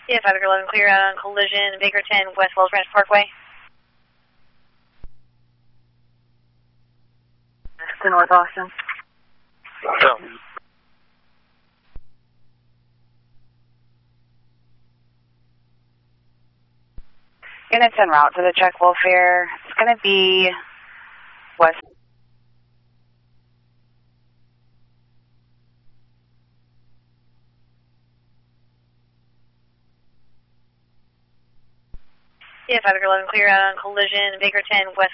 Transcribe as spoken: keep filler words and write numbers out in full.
Yeah, five eleven, clear out on collision, Bakerton, West Wells Ranch Parkway. To North Austin. Oh. Units en route to the check welfare. It's going to be west. Yeah, five eleven, clear out on collision, Bakerton, West